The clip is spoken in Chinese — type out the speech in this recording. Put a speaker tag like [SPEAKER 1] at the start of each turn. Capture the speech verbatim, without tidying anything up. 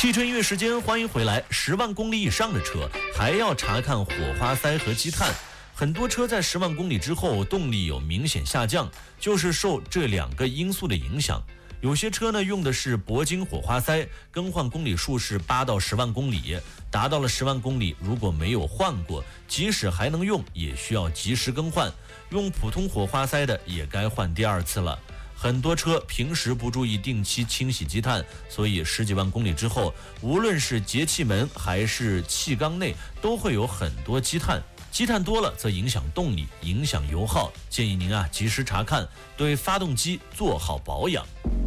[SPEAKER 1] 汽车音乐时间，欢迎回来。十万公里以上的车还要查看火花塞和积碳。很多车在十万公里之后动力有明显下降，就是受这两个因素的影响。有些车呢用的是铂金火花塞，更换公里数是八到十万公里，达到了十万公里，如果没有换过，即使还能用，也需要及时更换。用普通火花塞的也该换第二次了。很多车平时不注意定期清洗积碳，所以十几万公里之后，无论是节气门还是气缸内，都会有很多积碳。积碳多了则影响动力，影响油耗，建议您啊及时查看，对发动机做好保养。